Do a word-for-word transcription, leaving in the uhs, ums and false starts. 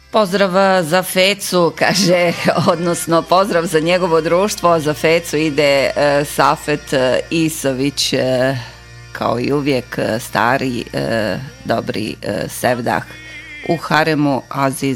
Pozdrav za Fecu, kaže, odnosno pozdrav za njegovo društvo, za Fecu ide uh, Safet uh, Isović, uh, kao i uvijek uh, stari, uh, dobri uh, sevdah u haremu Aziz